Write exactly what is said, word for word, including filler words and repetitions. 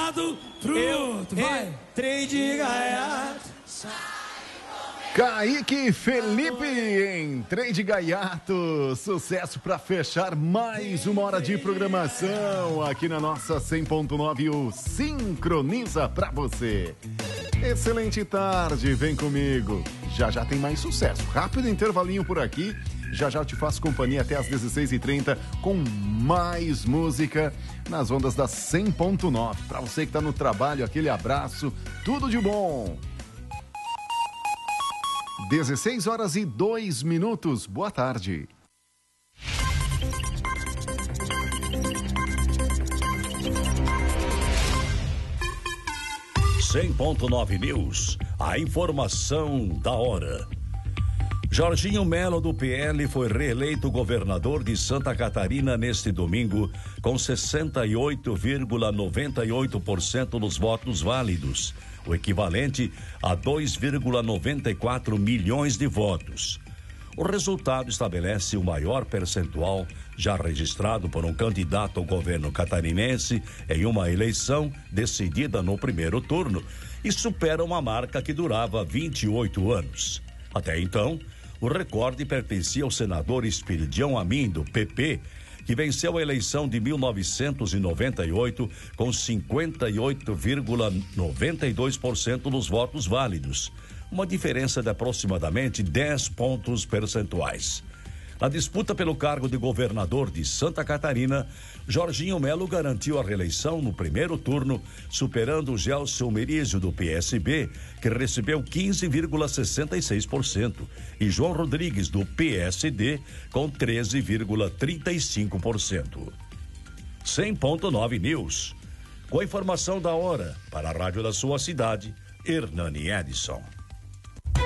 lado, fruto, vai. Trem de gaiato. Kaique Felipe em Trem de Gaiato, sucesso para fechar mais uma hora de programação aqui na nossa cem ponto nove, o Sincroniza pra você. Excelente tarde, vem comigo, já já tem mais sucesso, rápido intervalinho por aqui, já já eu te faço companhia até às dezesseis e trinta com mais música nas ondas da cem ponto nove. Para você que tá no trabalho, aquele abraço, tudo de bom. dezesseis horas e dois minutos. Boa tarde. cem ponto nove News. A informação da hora. Jorginho Melo, do P L, foi reeleito governador de Santa Catarina neste domingo com sessenta e oito vírgula noventa e oito por cento dos votos válidos, o equivalente a dois vírgula noventa e quatro milhões de votos. O resultado estabelece o maior percentual já registrado por um candidato ao governo catarinense em uma eleição decidida no primeiro turno e supera uma marca que durava vinte e oito anos. Até então, o recorde pertencia ao senador Espiridião Amin, do P P, que venceu a eleição de mil novecentos e noventa e oito com cinquenta e oito vírgula noventa e dois por cento dos votos válidos, uma diferença de aproximadamente dez pontos percentuais. Na disputa pelo cargo de governador de Santa Catarina, Jorginho Melo garantiu a reeleição no primeiro turno, superando o Gelson Merizio, do P S B, que recebeu quinze vírgula sessenta e seis por cento, e João Rodrigues, do P S D, com treze vírgula trinta e cinco por cento. cem ponto nove News. Com a informação da hora, para a rádio da sua cidade, Hernani Edson.